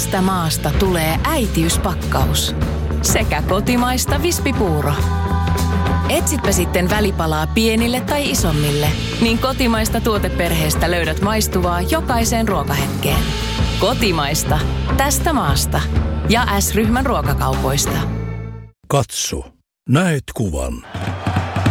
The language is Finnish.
Tästä maasta tulee äitiyspakkaus. Sekä kotimaista vispipuuro. Etsitpä sitten välipalaa pienille tai isommille, niin kotimaista tuoteperheestä löydät maistuvaa jokaiseen ruokahetkeen. Kotimaista. Tästä maasta. Ja S-ryhmän ruokakaupoista. Katso. Näet kuvan.